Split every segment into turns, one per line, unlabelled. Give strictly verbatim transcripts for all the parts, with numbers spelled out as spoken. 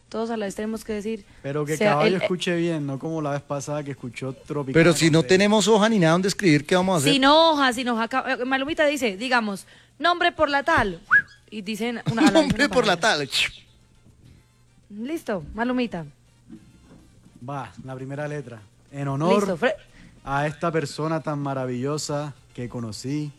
Todos a la vez tenemos que decir.
Pero que
sea,
caballo
el-
escuche bien, no como la vez pasada que escuchó Tropical.
Pero si no tenemos hoja ni nada donde escribir, ¿qué vamos a hacer?
Sin hoja, sin hoja. ca- eh, Malumita dice, digamos, nombre por la tal. Y dicen una, a la vez
Nombre
una
por la
palabra.
tal.
Listo, Malumita.
Va, la primera letra. En honor
Listo. Fre-
a esta persona tan maravillosa que conocí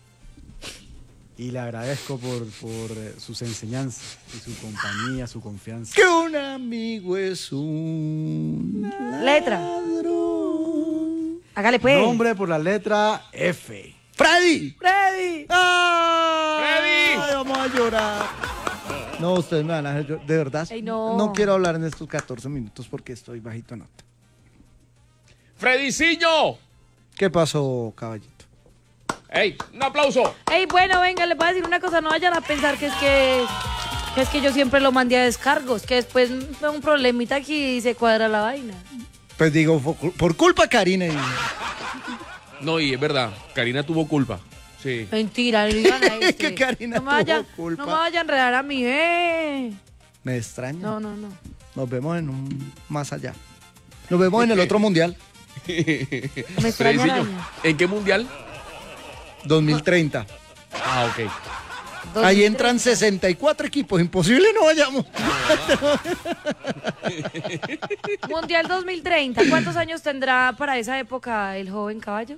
y le agradezco por, por eh, sus enseñanzas y su compañía, su confianza.
Que un amigo es un
Letra.
ladrón.
Hágale pues.
Nombre por la letra F.
¡Freddy!
Freddy.
¡Ah!
¡Freddy!
Ay, vamos a llorar. No, ustedes me van a hacer llorar. De verdad.
Ey, no.
quiero hablar en estos catorce minutos porque estoy bajito en nota.
¡Frediciño!
¿Qué pasó, caballito?
¡Ey! ¡Un aplauso!
Ey, bueno, venga, les voy a decir una cosa, no vayan a pensar que es que, que es que yo siempre lo mandé a descargos, que después fue un problemita aquí y se cuadra la vaina.
Pues digo, por, por culpa Karina. Y...
No, y es verdad, Karina tuvo culpa. Sí.
Mentira, no digan a este.
Que Karina
no me vayan,
tuvo culpa.
No me vayan a enredar a mí, eh.
Me extraña.
No, no, no.
Nos vemos en un más allá. Nos vemos en el otro mundial,
Me extraña
Frediciño,
araña.
¿en qué mundial?
dos mil treinta.
Ah, ok.
Ahí entran sesenta y cuatro equipos. Imposible no vayamos.
Mundial dos mil treinta, ¿cuántos años tendrá para esa época el joven caballo?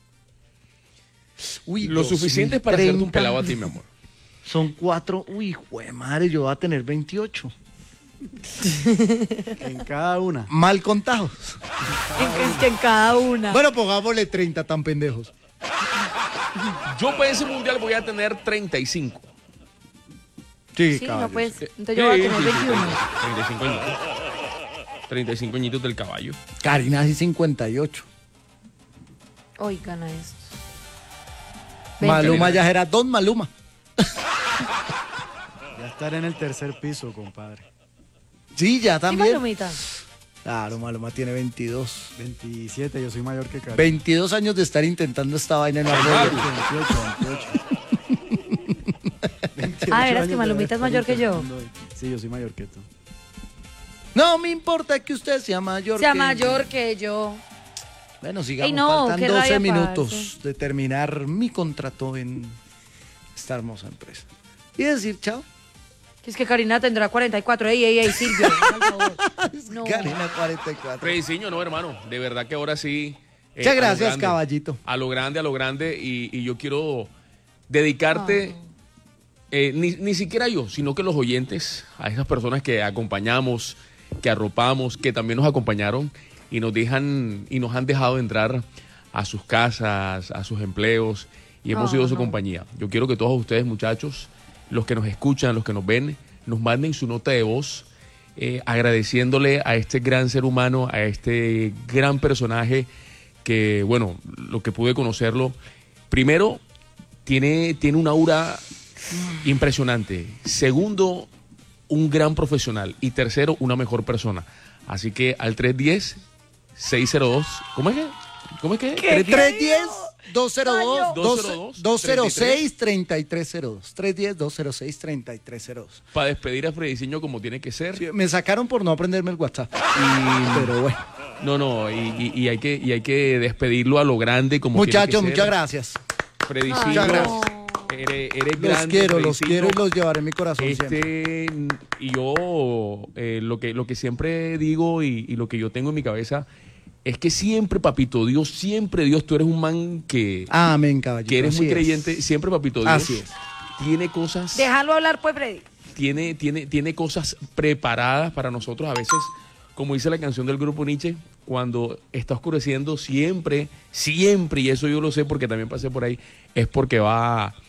Uy,
Lo suficiente para hacerte un
dos mil treinta.
pelado a ti, mi amor.
Son cuatro. Uy, jue madre, yo voy a tener veintiocho.
En cada una.
Mal contados.
En, es que en cada una.
Bueno, pongámosle treinta tan pendejos.
Yo para ese mundial voy a tener treinta y cinco.
Sí,
sí,
caballo.
no pues.
Sí,
Entonces yo voy a
sí,
tener
sí,
veintiuno.
treinta y cinco añitos. treinta y cinco añitos del caballo.
Karina sí cincuenta y ocho.
Oigan a esto.
Maluma ya era Don Maluma.
Ya estaré en el tercer piso, compadre.
Sí, ya
¿Y
también.
Malumita?
Claro, Maluma tiene veintidós.
veintisiete, yo soy mayor que Karina.
veintidós años de estar intentando esta vaina en la
veintiocho, veintiocho.
Ah, ¿eras
años
que
de
Malumita es
haber
mayor que yo?
estado intentando- Sí, yo soy mayor que tú.
No me importa que usted sea mayor.
Sea
que-
mayor que yo.
Bueno, sigamos.
Ey, no,
faltan
qué
doce
rabia,
minutos
parce.
de terminar mi contrato en esta hermosa empresa. Y decir chao.
Que es que Karina tendrá cuarenta y cuatro. Ey, ey, ey, Silvio, por favor. No.
Karina cuarenta y cuatro.
Frediciño, no, hermano. De verdad que ahora sí. eh,
Muchas
a lo
gracias,
grande,
caballito.
A lo grande, a lo grande. Y, y yo quiero dedicarte, eh, ni, ni siquiera yo, sino que los oyentes, a esas personas que acompañamos, que arropamos, que también nos acompañaron y nos dejan y nos han dejado entrar a sus casas, a sus empleos y hemos
Oh,
sido su
no.
compañía. Yo quiero que todos ustedes, muchachos, los que nos escuchan, los que nos ven, nos manden su nota de voz eh, agradeciéndole a este gran ser humano, a este gran personaje que, bueno, lo que pude conocerlo, primero, tiene, tiene una aura impresionante. Segundo, un gran profesional. Y tercero, una mejor persona. Así que al tres uno cero, seis cero dos, ¿cómo es que? ¿Cómo es que?
tres uno cero, dos cero dos, dos cero seis, tres tres cero dos. tres uno cero, dos cero seis, tres tres cero dos.
Para despedir a Frediciño como tiene que ser.
Sí, me sacaron por no aprenderme el WhatsApp. Y- pero bueno.
No, no, y, y- y hay que, y hay que despedirlo a lo grande como tiene que
Muchachos,
ser.
muchas gracias.
Frediciño,
Muchas gracias.
Eres, eres
Los
grande,
quiero, los
Frediciño.
quiero y los llevaré en mi corazón siempre.
Este, y yo, eh, lo, que, lo que siempre digo y, y lo que yo tengo en mi cabeza es que siempre, papito Dios, siempre Dios, tú eres un man que,
Amén, caballito.
que eres
así
muy
es.
creyente, siempre, papito Dios,
Así es.
tiene cosas,
Déjalo hablar, pues, Freddy.
tiene, tiene, tiene cosas preparadas para nosotros. A veces, como dice la canción del grupo Nietzsche, cuando está oscureciendo, siempre, siempre, y eso yo lo sé porque también pasé por ahí, es porque va a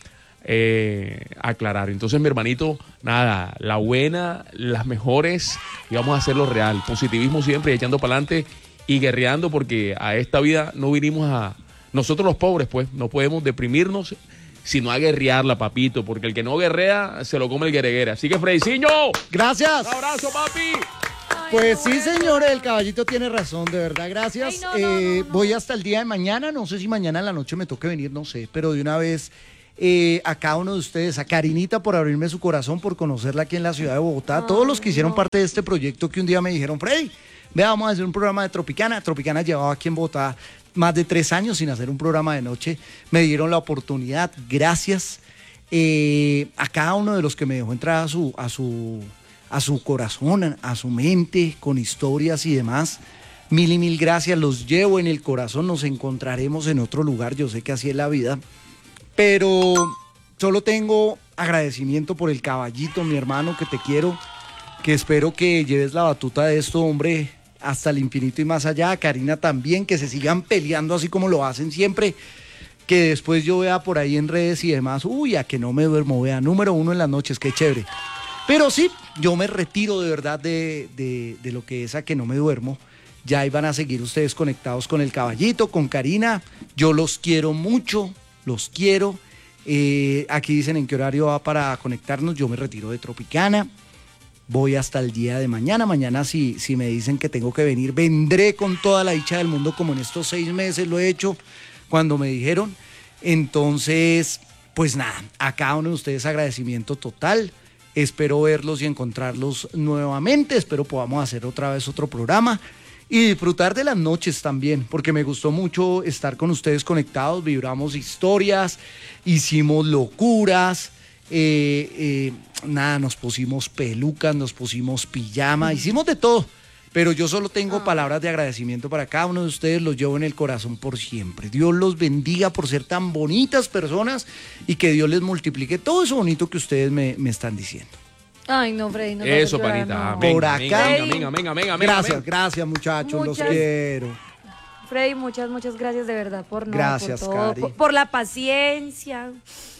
eh, aclarar. Entonces, mi hermanito, nada, la buena, las mejores, y vamos a hacerlo real. Positivismo siempre, echando para adelante y guerreando, porque a esta vida no vinimos a... Nosotros los pobres, pues, no podemos deprimirnos, sino a guerrearla, papito, porque el que no guerrea, se lo come el guereguera. Así que, Frediciño,
Gracias.
un abrazo, papi.
Pues sí, señores, el caballito tiene razón, de verdad, gracias.
Ay, no, no,
Eh,
no, no.
Voy hasta el día de mañana, no sé si mañana en la noche me toque venir, no sé, pero de una vez eh, a cada uno de ustedes, a Karinita por abrirme su corazón, por conocerla aquí en la ciudad de Bogotá, a todos los que hicieron parte de este proyecto que un día me dijeron, Freddy, vea, vamos a hacer un programa de Tropicana. Tropicana llevaba aquí en Bogotá más de tres años sin hacer un programa de noche, me dieron la oportunidad, gracias. Eh, a cada uno de los que me dejó entrar a su, a su, a su corazón, a su mente, con historias y demás. Mil y mil gracias, los llevo en el corazón, nos encontraremos en otro lugar, yo sé que así es la vida, pero solo tengo agradecimiento por el Caballito, mi hermano, que te quiero, que espero que lleves la batuta de esto, hombre, hasta el infinito y más allá. A Karina también, que se sigan peleando así como lo hacen siempre, que después yo vea por ahí en redes y demás, uy, a que no me duermo, vea, número uno en las noches, qué chévere. Pero sí, yo me retiro de verdad de, de, de lo que es a que no me duermo. Ya iban a seguir ustedes conectados con el Caballito, con Karina. Yo los quiero mucho, los quiero. Eh, aquí dicen en qué horario va para conectarnos. Yo me retiro de Tropicana. Voy hasta el día de mañana. Mañana si, si me dicen que tengo que venir, vendré con toda la dicha del mundo, como en estos seis meses lo he hecho cuando me dijeron. Entonces, pues nada, a cada uno de ustedes agradecimiento total. Espero verlos y encontrarlos nuevamente. Espero podamos hacer otra vez otro programa y disfrutar de las noches también, porque me gustó mucho estar con ustedes conectados. Vibramos historias, hicimos locuras, eh, eh, nada, nos pusimos pelucas, nos pusimos pijama, hicimos de todo. Pero yo solo tengo ah. palabras de agradecimiento para cada uno de ustedes, los llevo en el corazón por siempre. Dios los bendiga por ser tan bonitas personas y que Dios les multiplique todo eso bonito que ustedes me, me están diciendo.
Ay, no, Freddy, no.
Eso, panita.
No.
Por acá.
Venga, venga, venga, venga.
Gracias, gracias, muchachos, muchas, los quiero.
Freddy, muchas, muchas gracias de verdad por no,
gracias,
por todo, por, por la paciencia.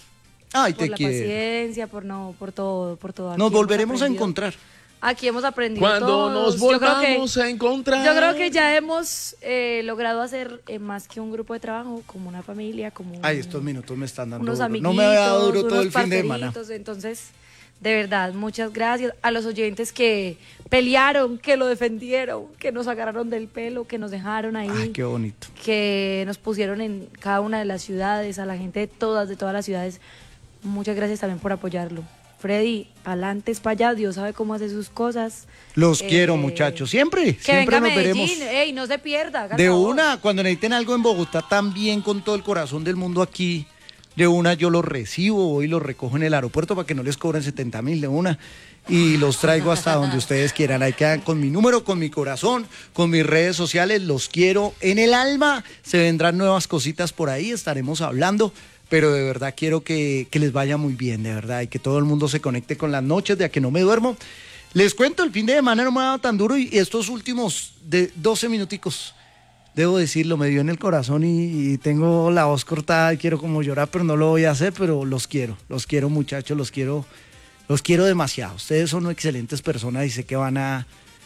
Ay,
por
te
la
quiero.
paciencia, por no, por todo, por todo.
Nos volveremos a encontrar.
Aquí hemos aprendido
Cuando
todos.
nos volvamos a encontrar.
Yo creo que ya hemos eh, logrado hacer eh, más que un grupo de trabajo, como una familia, como
Ay, estos minutos me están dando
unos
duro.
amiguitos,
No me había dado duro todo el fin de
parceritos.
semana.
Entonces, de verdad, muchas gracias a los oyentes que pelearon, que lo defendieron, que nos agarraron del pelo, que nos dejaron ahí.
Ay, qué bonito.
Que nos pusieron en cada una de las ciudades, a la gente de todas, de todas las ciudades. Muchas gracias también por apoyarlo. Freddy, pa'lante es para allá, Dios sabe cómo hace sus cosas.
Los
eh,
quiero, muchachos, siempre,
que
siempre
venga
nos
a Medellín,
veremos.
ey, no se pierda. haga
De
el favor.
una, cuando necesiten algo en Bogotá, también con todo el corazón del mundo aquí, de una yo los recibo, voy y los recojo en el aeropuerto para que no les cobren setenta mil de una y los traigo hasta donde ustedes quieran. Ahí quedan con mi número, con mi corazón, con mis redes sociales, los quiero en el alma. Se vendrán nuevas cositas por ahí, estaremos hablando. Pero de verdad quiero que, que les vaya muy bien, de verdad, y que todo el mundo se conecte con las noches de a que no me duermo. Les cuento, el fin de semana no me ha dado tan duro y estos últimos de doce minuticos, debo decirlo, me dio en el corazón y, y tengo la voz cortada y quiero como llorar, pero no lo voy a hacer, pero los quiero, los quiero muchachos, los quiero, los quiero demasiado. Ustedes son excelentes personas y sé que van a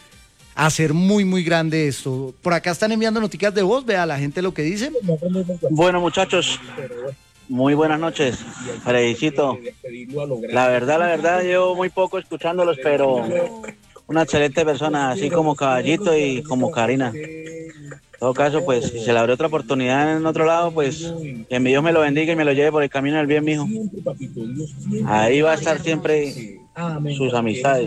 hacer muy, muy grande esto. Por acá están enviando noticias de voz, vea la gente lo que dice.
Bueno, muchachos, muy buenas noches, Fredicito. La verdad, la verdad, llevo muy poco escuchándolos, pero una excelente persona, así como Caballito y como Karina. En todo caso, pues, si se le abre otra oportunidad en otro lado, pues, que mi Dios me lo bendiga y me lo lleve por el camino del bien, mijo. Ahí va a estar siempre sus amistades.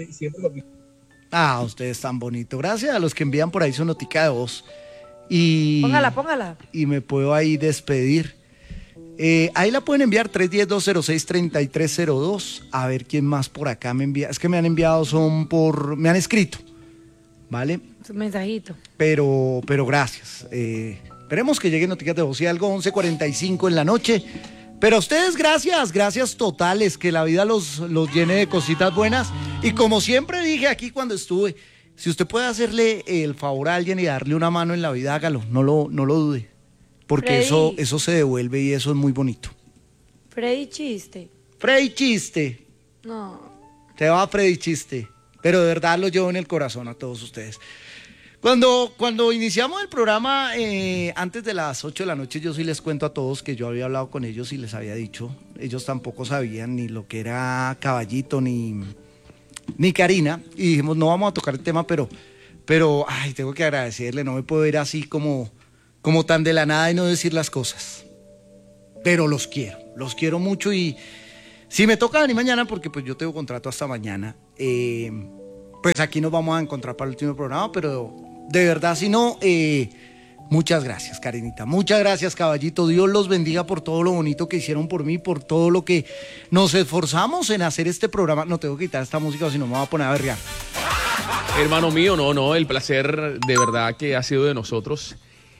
Ah, ustedes tan bonito. Gracias a los que envían por ahí su notica de voz. Y,
póngala, póngala.
Y me puedo ahí despedir. Eh, ahí la pueden enviar tres uno cero, dos cero seis, tres tres cero dos. A ver quién más por acá me envía. Es que me han enviado, son por... Me han escrito, ¿vale?
Un mensajito.
Pero, pero gracias. Eh, esperemos que lleguen noticias de voz y algo, once cuarenta y cinco en la noche. Pero a ustedes gracias, gracias totales. Que la vida los, los llene de cositas buenas. Y como siempre dije aquí cuando estuve, si usted puede hacerle el favor a alguien y darle una mano en la vida, hágalo. No lo, no lo dude. Porque eso, eso se devuelve y eso es muy bonito.
Freddy Chiste.
Freddy Chiste.
No.
Se va Freddy Chiste. Pero de verdad lo llevo en el corazón a todos ustedes. Cuando, cuando iniciamos el programa, eh, antes de las ocho de la noche, yo sí les cuento a todos que yo había hablado con ellos y les había dicho. Ellos tampoco sabían ni lo que era Caballito ni, ni Karina. Y dijimos, no vamos a tocar el tema, pero, pero ay, tengo que agradecerle. No me puedo ir así como... como tan de la nada y no decir las cosas. Pero los quiero. los quiero mucho y si me toca venir mañana, porque pues yo tengo contrato hasta mañana, eh, pues aquí nos vamos a encontrar para el último programa, pero de verdad, si no, eh, muchas gracias, Karinita, muchas gracias, caballito, Dios los bendiga por todo lo bonito que hicieron por mí, por todo lo que nos esforzamos en hacer este programa. No tengo que quitar esta música o si no me voy a poner a berrear.
Hermano mío, no, no, el placer de verdad que ha sido de nosotros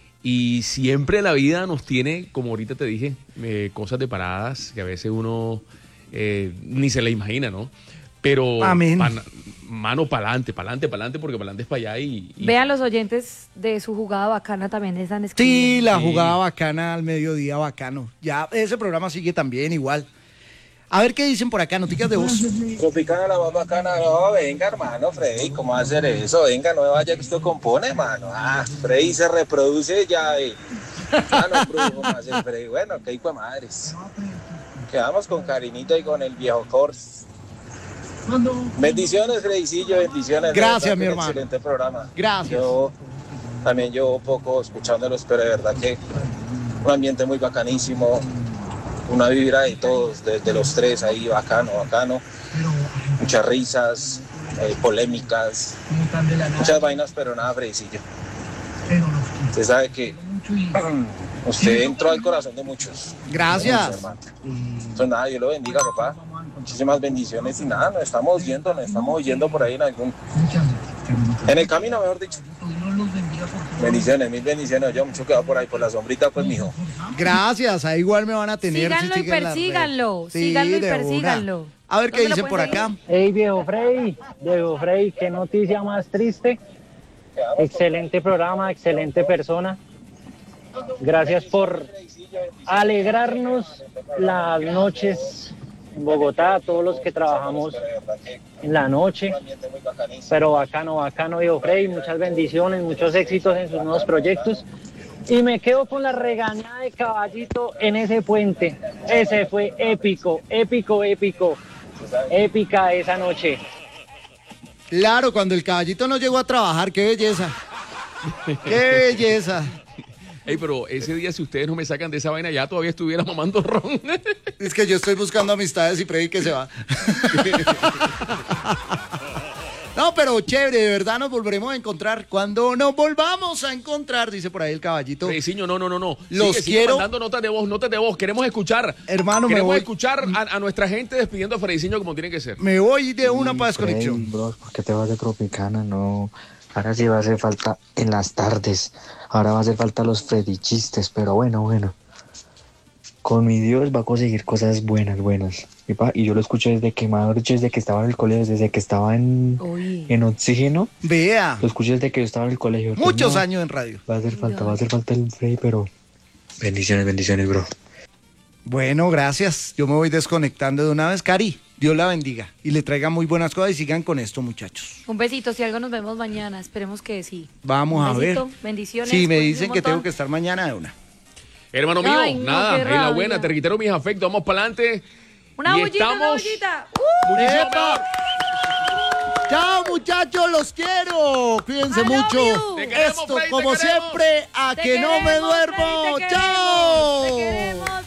y siempre la vida nos tiene, como ahorita te dije, eh, cosas de paradas que a veces uno eh, ni se le imagina, ¿no? Pero
Amén.
pan, mano para adelante, para adelante, para adelante, porque para adelante es para allá y, y...
Vean los oyentes de su jugada bacana también están
Sí,
escribiendo.
la
Sí.
jugada bacana al mediodía, bacano. Ya ese programa sigue también igual. A ver qué dicen por acá, noticias de voz.
Tropicana la más bacana, no, venga hermano, Freddy, ¿cómo va a hacer eso? Venga, no me vaya que esto compone, hermano. Ah, Freddy se reproduce ya, eh. Ah, no, produjo más el Freddy. Bueno, qué hijo de madres. Quedamos con Karinita y con el viejo Cors. Bendiciones, Freddycillo, bendiciones.
Gracias,
de verdad,
mi
que
hermano.
Excelente programa.
Gracias.
Yo también llevo poco escuchándolos, pero de verdad que un ambiente muy bacanísimo. Una vibra de todos, de, de los tres ahí, bacano, bacano. Muchas risas, eh, polémicas, muchas vainas, pero nada, Fredicillo. Usted sabe que usted entró al corazón de muchos.
Gracias.
Muchos, hermano. Entonces nada, Dios lo bendiga, papá. Muchísimas bendiciones y nada, nos estamos yendo, nos estamos yendo por ahí en algún... En el camino, mejor dicho. Bendiciones, mil bendiciones. Yo mucho quedado por ahí, por la sombrita, pues, mijo.
Gracias, ahí igual me van a tener.
Síganlo
si
y
siguen las
persíganlo,
redes.
síganlo y
de una.
persíganlo.
A ver qué
¿Dónde lo
dicen por
pueden
acá.
seguir?
Hey viejo Freddy, viejo Freddy, qué noticia más triste. Excelente programa, excelente persona. Gracias por alegrarnos las noches en Bogotá, a todos los que trabajamos en la noche. Pero bacano, bacano, viejo Freddy, muchas bendiciones, muchos éxitos en sus nuevos proyectos. Y me quedo con la regañada de Caballito en ese puente. Ese fue épico, épico, épico. Épica esa noche.
Claro, cuando el caballito no llegó a trabajar, qué belleza. Qué belleza.
Ey, pero ese día si ustedes no me sacan de esa vaina ya todavía estuviera mamando ron.
Es que yo estoy buscando amistades y Freddy que se va. No, pero chévere, de verdad nos volveremos a encontrar cuando nos volvamos a encontrar, dice por ahí el caballito.
Frediciño, no, no, no, no.
Los
Sigue, sigue
quiero.
mandando notas de voz, notas de voz. Queremos escuchar.
Hermano, me
Queremos
voy.
escuchar a, a nuestra gente despidiendo a Frediciño como tiene que ser.
Me voy de una para
Freddy,
desconexión.
bro, ¿por qué te vas de Tropicana? No, ahora sí va a hacer falta en las tardes. Ahora va a hacer falta los Freddy chistes, pero bueno, bueno. Con mi Dios va a conseguir cosas buenas, buenas. Y, pa, y yo lo escuché desde que, mejor dicho, desde que estaba en el colegio, desde que estaba en,
Uy.
en Oxígeno.
Vea,
Lo escuché desde que yo estaba en el colegio. Entonces,
muchos
no,
años en radio.
Va a hacer falta, va a hacer falta el Freddy, pero... Bendiciones, bendiciones, bro.
Bueno, gracias. Yo me voy desconectando de una vez. Cari, Dios la bendiga y le traiga muy buenas cosas y sigan con esto, muchachos.
Un besito, si algo nos vemos mañana, esperemos que sí.
Vamos
Un
a ver.
besito, bendiciones.
Sí, me
cuídense
dicen
un
que tengo
montón.
que estar mañana de una.
Hermano mío,
Ay, no,
nada,
qué
en la
rabia.
buena, te reitero mis afectos, vamos para adelante.
Una
Y
bullita, una
estamos
bullita. ¡Uh!
muchísimo
¡Epa!
mejor.
Chao, muchachos, los quiero. Cuídense
I love
mucho.
you.
Te queremos,
Esto,
Freddy, te
como
queremos.
siempre, a
Te
que no me
queremos,
duermo.
Freddy, te queremos,
Chao.
te queremos.